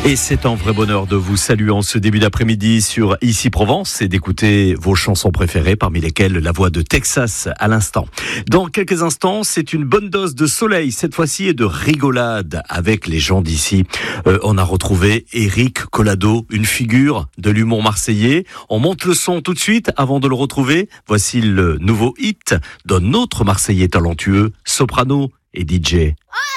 Et c'est un vrai bonheur de vous saluer en ce début d'après-midi sur Ici Provence et d'écouter vos chansons préférées, parmi lesquelles la voix de Texas à l'instant. Dans quelques instants, c'est une bonne dose de soleil, cette fois-ci, et de rigolade avec les gens d'ici. On a retrouvé Eric Collado, une figure de l'humour marseillais. On monte le son tout de suite avant de le retrouver. Voici le nouveau hit d'un autre Marseillais talentueux, soprano et DJ.